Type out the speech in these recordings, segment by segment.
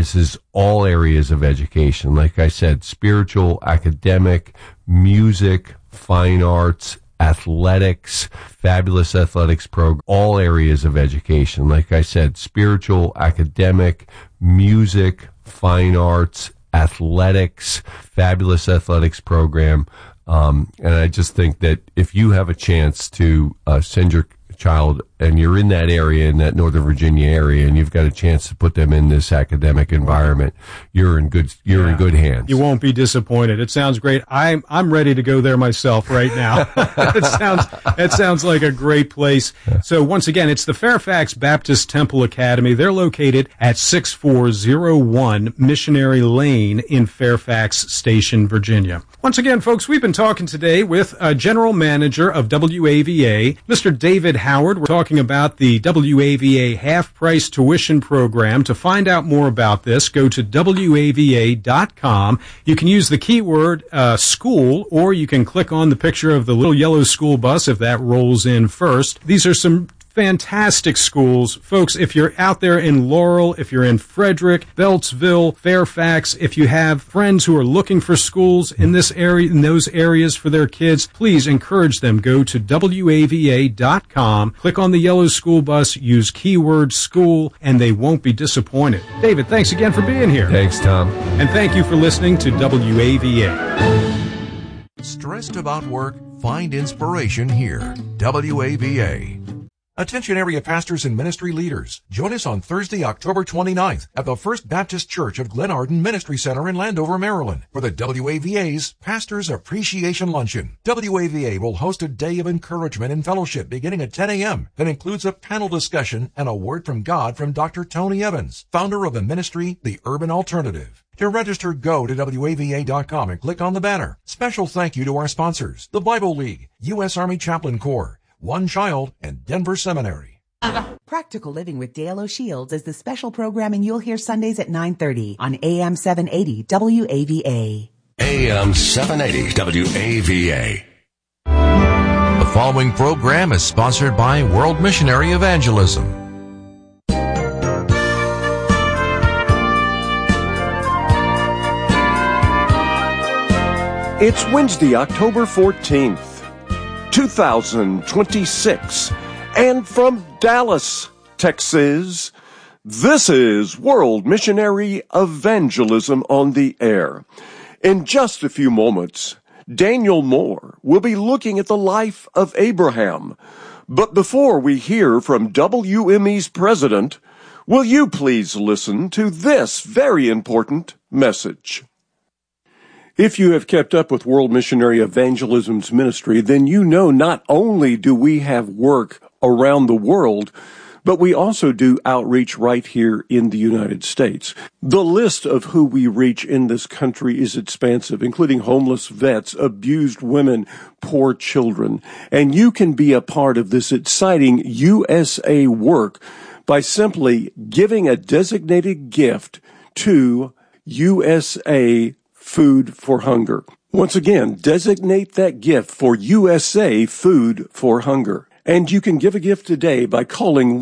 encompasses all areas of education. Like I said, spiritual, academic, music, fine arts, athletics, fabulous athletics program, all areas of education. Like I said, spiritual, academic, music, fine arts, athletics, fabulous athletics program. And I just think that if you have a chance to send your child, and you're in that area, in that Northern Virginia area, and you've got a chance to put them in this academic environment, you're in good hands. You won't be disappointed. It sounds great. I'm ready to go there myself right now. It sounds like a great place. So once again, it's the Fairfax Baptist Temple Academy. They're located at 6401 Missionary Lane in Fairfax Station, Virginia. Once again, folks, we've been talking today with General Manager of WAVA, Mr. David Howard. We're talking about the WAVA half-price tuition program. To find out more about this, go to WAVA.com. You can use the keyword school, or you can click on the picture of the little yellow school bus if that rolls in first. These are some fantastic schools. Folks, if you're out there in Laurel, if you're in Frederick, Beltsville, Fairfax, if you have friends who are looking for schools in this area, in those areas for their kids, please encourage them. Go to WAVA.com, click on the yellow school bus, use keyword school, and they won't be disappointed. David, thanks again for being here. Thanks, Tom. And thank you for listening to WAVA. Stressed about work? Find inspiration here. WAVA. Attention area pastors and ministry leaders. Join us on Thursday, October 29th at the First Baptist Church of Glenarden Ministry Center in Landover, Maryland for the WAVA's Pastors Appreciation Luncheon. WAVA will host a day of encouragement and fellowship beginning at 10 a.m. that includes a panel discussion and a word from God from Dr. Tony Evans, founder of the ministry, The Urban Alternative. To register, go to WAVA.com and click on the banner. Special thank you to our sponsors, the Bible League, U.S. Army Chaplain Corps, One Child, and Denver Seminary. Practical Living with Dale O'Shields is the special programming you'll hear Sundays at 9:30 on AM 780 WAVA. AM 780 WAVA. The following program is sponsored by World Missionary Evangelism. It's Wednesday, October 14th. 2026, and from Dallas, Texas, this is World Missionary Evangelism on the Air. In just a few moments, Daniel Moore will be looking at the life of Abraham. But before we hear from WME's president, will you please listen to this very important message? If you have kept up with World Missionary Evangelism's ministry, then you know not only do we have work around the world, but we also do outreach right here in the United States. The list of who we reach in this country is expansive, including homeless vets, abused women, poor children. And you can be a part of this exciting USA work by simply giving a designated gift to USA Food for Hunger. Once again, designate that gift for USA Food for Hunger. And you can give a gift today by calling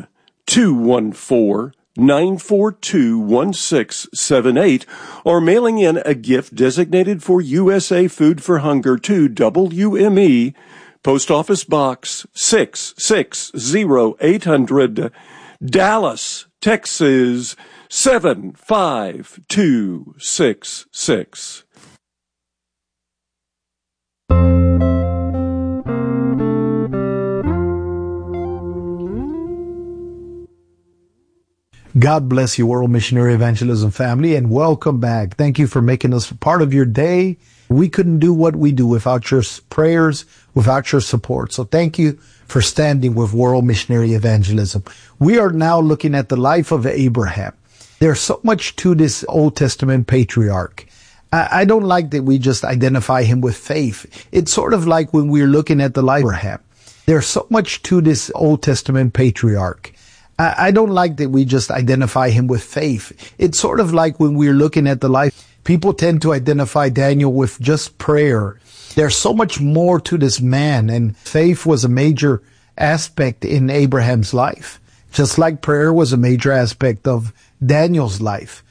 1-214-942-1678 or mailing in a gift designated for USA Food for Hunger to WME, Post Office Box 660-800, Dallas, Texas 75266. God bless you, World Missionary Evangelism family, and welcome back. Thank you for making us part of your day. We couldn't do what we do without your prayers, without your support. So thank you for standing with World Missionary Evangelism. We are now looking at the life of Abraham. There's so much to this Old Testament patriarch. I don't like that we just identify him with faith. It's sort of like when we're looking at the life of Abraham. There's so much to this Old Testament patriarch. I don't like that we just identify him with faith. It's sort of like when we're looking at the life. People tend to identify Daniel with just prayer. There's so much more to this man, and faith was a major aspect in Abraham's life, just like prayer was a major aspect of Daniel's life.